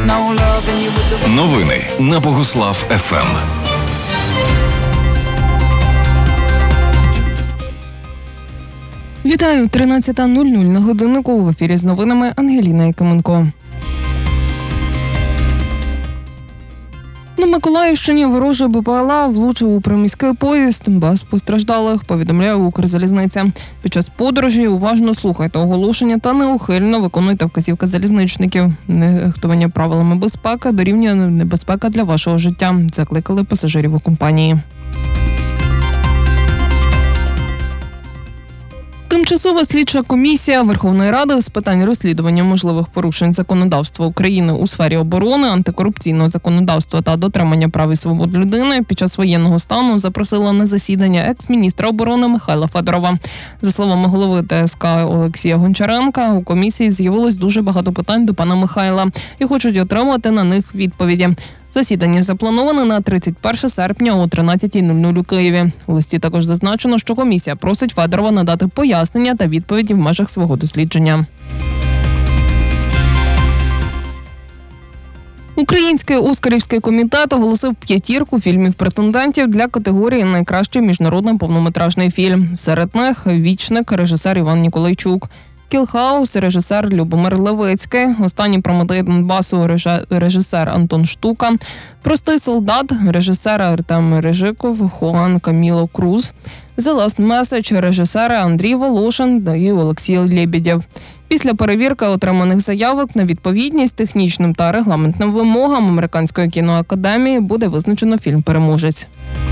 Новини на Богуслав ФМ. Вітаю, 13:00 на годиннику. В ефірі з новинами Ангеліна Якименко. На Миколаївщині ворожий БПЛА влучив у приміський поїзд без постраждалих, повідомляє Укрзалізниця. Під час подорожі уважно слухайте оголошення та неухильно виконуйте вказівки залізничників. Нехтування правилами безпеки дорівнює небезпека для вашого життя, закликали пасажирів у компанії. Тимчасова слідча комісія Верховної Ради з питань розслідування можливих порушень законодавства України у сфері оборони, антикорупційного законодавства та дотримання прав і свобод людини під час воєнного стану запросила на засідання екс-міністра оборони Михайла Федорова. За словами голови ТСК Олексія Гончаренка, у комісії з'явилось дуже багато питань до пана Михайла і хочуть отримати на них відповіді. Засідання заплановане на 31 серпня о 13:00 у Києві. У листі також зазначено, що комісія просить Федорова надати пояснення та відповіді в межах свого дослідження. Український Оскарівський комітет оголосив 5 фільмів-претендентів для категорії «Найкращий міжнародний повнометражний фільм». Серед них «Вічник» режисер Іван Ніколайчук, «Кілхаус» режисер Любомир Левицький, «Останній Прометей Донбасу» режисер Антон Штука, «Простий солдат» режисер Артем Рижиков, Хуан Каміло Круз, «The Last Message» режисери Андрій Волошин і Олексій Лєбєдєв. Після перевірки отриманих заявок на відповідність технічним та регламентним вимогам Американської кіноакадемії буде визначено фільм-переможець.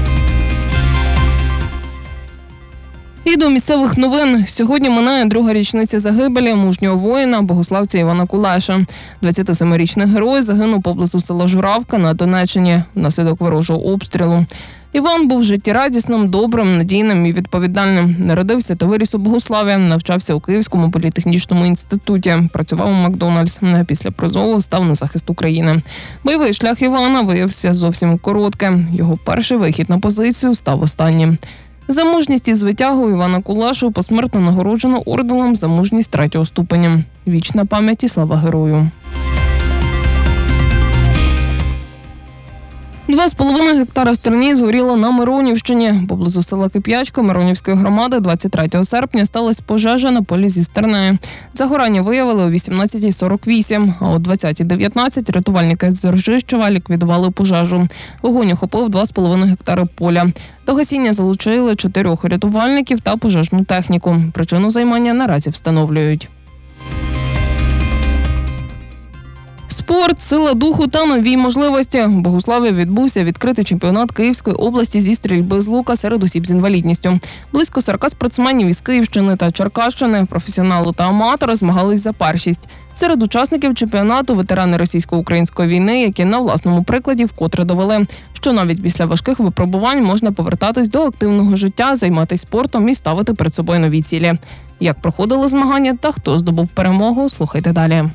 І до місцевих новин. Сьогодні минає 2-га річниця загибелі мужнього воїна, богославця Івана Кулеша. 27-річний герой загинув поблизу села Журавка на Донеччині внаслідок ворожого обстрілу. Іван був життєрадісним, добрим, надійним і відповідальним. Народився та виріс у Богуславі, навчався у Київському політехнічному інституті, працював у Макдональдс. Після призову став на захист України. Бойовий шлях Івана виявився зовсім коротким. Його перший вихід на позицію став останнім. За мужність і звитягу Івана Кулешу посмертно нагороджено орденом за мужність 3-го ступеня. Вічна пам'ять і слава герою. 2,5 гектара стерні згоріло на Миронівщині. Поблизу села Кип'ячка Миронівської громади 23 серпня сталася пожежа на полі зі стернею. Загорання виявили о 18:48, а о 20:19 рятувальники з Ржищева ліквідували пожежу. Вогонь охопив 2,5 гектари поля. До гасіння залучили 4 рятувальників та пожежну техніку. Причину займання наразі встановлюють. Спорт, сила духу та нові можливості. У Богуславі відбувся відкритий чемпіонат Київської області зі стрільби з лука серед осіб з інвалідністю. Близько 40 спортсменів із Київщини та Черкащини, професіонали та аматори змагались за першість. Серед учасників чемпіонату ветерани російсько-української війни, які на власному прикладі вкотре довели, що навіть після важких випробувань можна повертатись до активного життя, займатися спортом і ставити перед собою нові цілі. Як проходили змагання та хто здобув перемогу, слухайте далі.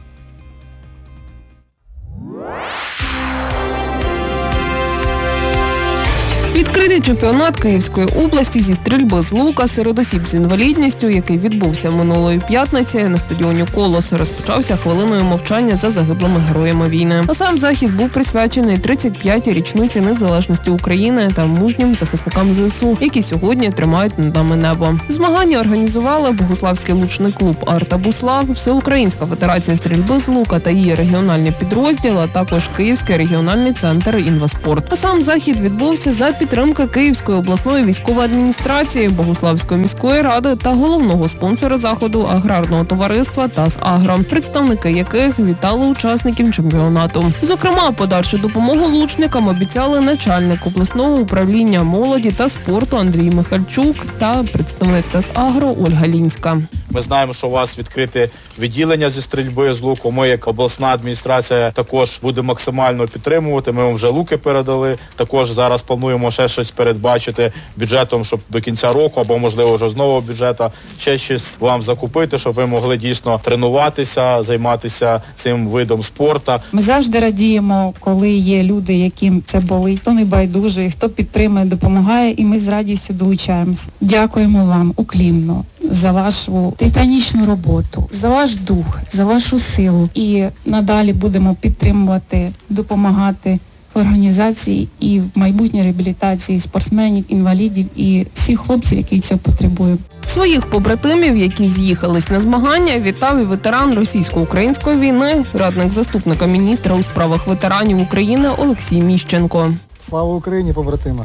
Відкритий чемпіонат Київської області зі стрільби з лука серед осіб з інвалідністю, який відбувся минулої п'ятниці на стадіоні «Колос», розпочався хвилиною мовчання за загиблими героями війни. А сам захід був присвячений 35-й річниці незалежності України та мужнім захисникам ЗСУ, які сьогодні тримають над нами небо. Змагання організували Богуславський лучний клуб «Арта Буслав», Всеукраїнська федерація стрільби з лука та її регіональні підрозділи, а також Київський регіональний центр «Інваспорт». А сам захід відбувся за підтримки Київської обласної військової адміністрації, Богуславської міської ради та головного спонсора заходу аграрного товариства «ТАСАгро», представники яких вітали учасників чемпіонату. Зокрема, подальшу допомогу лучникам обіцяли начальник обласного управління молоді та спорту Андрій Михальчук та представник «ТАСАгро» Ольга Лінська. Ми знаємо, що у вас відкрите відділення зі стрільби з луку. Ми, як обласна адміністрація, також будемо максимально підтримувати. Ми вам вже луки передали. Також зараз плануємо ще щось передбачити бюджетом, щоб до кінця року, або, можливо, вже з нового бюджету, ще щось вам закупити, щоб ви могли дійсно тренуватися, займатися цим видом спорту. Ми завжди радіємо, коли є люди, яким це болить, хто не байдужий, хто підтримує, допомагає, і ми з радістю долучаємося. Дякуємо вам уклінно за вашу титанічну роботу, за ваш дух, за вашу силу. І надалі будемо підтримувати, допомагати в організації і в майбутній реабілітації спортсменів, інвалідів і всіх хлопців, які цього потребують. Своїх побратимів, які з'їхались на змагання, вітав і ветеран російсько-української війни, радник заступника міністра у справах ветеранів України Олексій Міщенко. Слава Україні, побратима!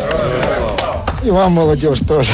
І вам, молодіж, теж.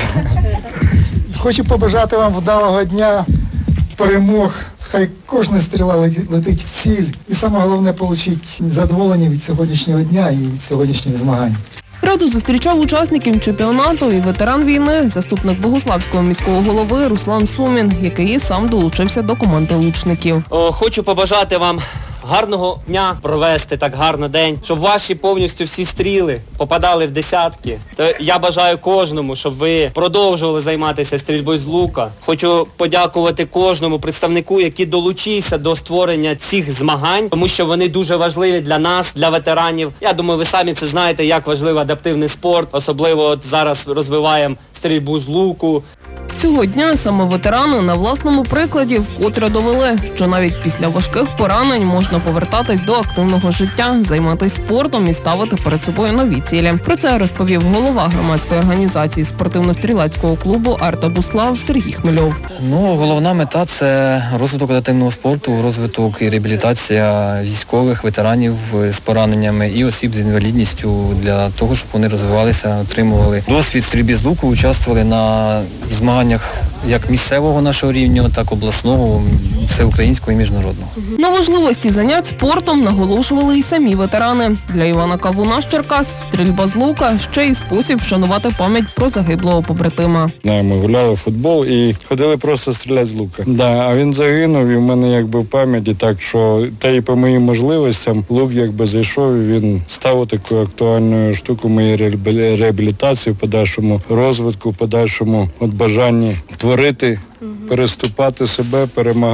Хочу побажати вам вдалого дня, перемог. Хай кожна стріла летить в ціль. І саме головне – отримати задоволення від сьогоднішнього дня і від сьогоднішніх змагань. Раду зустрічав учасників чемпіонату і ветеран війни, заступник Богуславського міського голови Руслан Сумін, який і сам долучився до команди лучників. Хочу побажати вам гарного дня, провести так гарно день, щоб ваші повністю всі стріли попадали в десятки. То я бажаю кожному, щоб ви продовжували займатися стрільбою з лука. Хочу подякувати кожному представнику, який долучився до створення цих змагань, тому що вони дуже важливі для нас, для ветеранів. Я думаю, ви самі це знаєте, як важливий адаптивний спорт, особливо от зараз розвиваємо стрільбу з луку. Цього дня саме ветерани на власному прикладі вкотре довели, що навіть після важких поранень можна повертатись до активного життя, займатися спортом і ставити перед собою нові цілі. Про це розповів голова громадської організації спортивно-стрілецького клубу «Арта Буслав» Сергій Хмельов. Головна мета – це розвиток адаптивного спорту, розвиток і реабілітація військових, ветеранів з пораненнями і осіб з інвалідністю для того, щоб вони розвивалися, отримували досвід стрільби з луку, участвували на змаганнях як місцевого нашого рівня, так і обласного, всеукраїнського і міжнародного. На важливості занять спортом наголошували і самі ветерани. Для Івана Кавуна з Черкас стрільба з лука – ще й спосіб вшанувати пам'ять про загиблого побратима. Ми гуляли в футбол і ходили просто стріляти з лука. А він загинув і в мене в пам'яті, так що та і по моїм можливостям лук зайшов і він став такою актуальною штукою моєї реабілітації, в подальшому розвитку, в подальшому бажанні творити, переступати себе,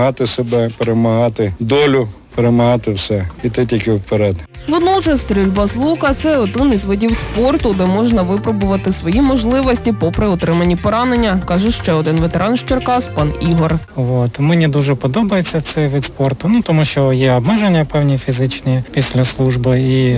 перемагати долю, перемагати все. Іти тільки вперед. Водночас стрільба з лука – це один із видів спорту, де можна випробувати свої можливості попри отримані поранення, каже ще один ветеран з Черкас, пан Ігор. Мені дуже подобається цей вид спорту, тому що є обмеження певні фізичні після служби і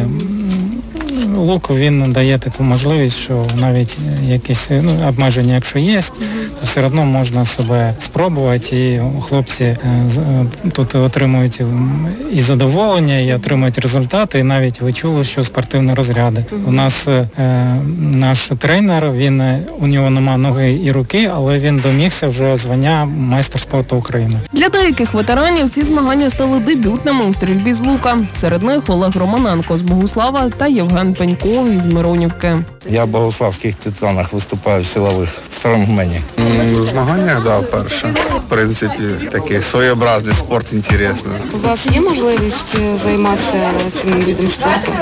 лук він дає таку можливість, що навіть якісь обмеження, якщо є, то все одно можна себе спробувати, і хлопці тут отримують і задоволення, і отримують результати, і навіть ви чули, що спортивні розряди. У нас наш тренер, у нього нема ноги і руки, але він домігся вже звання майстер спорту України. Для деяких ветеранів ці змагання стали дебютними у стрільбі з лука. Серед них Олег Романенко з Богуслава та Євген Пеньков із Миронівки. Я в богуславських титанах виступаю в силових стронгмені. В змаганнях, вперше. В принципі, такий своєобразний спорт, інтересний. У вас є можливість займатися цим видом спорту?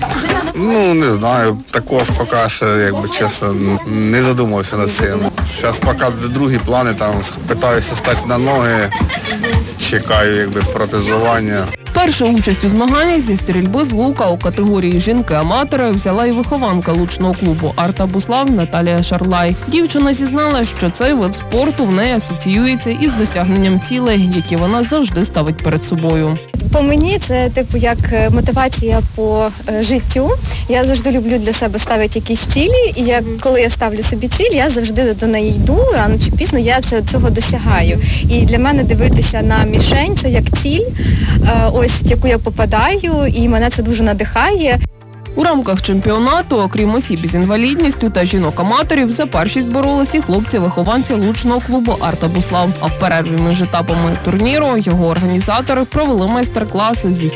Не знаю. Також поки що, чесно, не задумався над цим. Зараз поки другі плани, питаюся стати на ноги, чекаю, протезування. Першу участь у змаганнях зі стрільби з лука у категорії жінки-аматори взяла і вихованка лучного клубу «Арта Буслав» Наталія Шарлай. Дівчина зізнала, що цей вид спорту в неї асоціюється із досягненням цілей, які вона завжди ставить перед собою. По мені це як мотивація по життю. Я завжди люблю для себе ставити якісь цілі, і коли я ставлю собі ціль, я завжди до неї йду, рано чи пізно я цього досягаю. І для мене дивитися на мішень – це як ціль, в яку я попадаю, і мене це дуже надихає. У рамках чемпіонату, окрім осіб з інвалідністю та жінок-аматорів, за першість боролися хлопці-вихованці лучного клубу «Арта Буслав». А в перерві між етапами турніру його організатори провели майстер-класи зі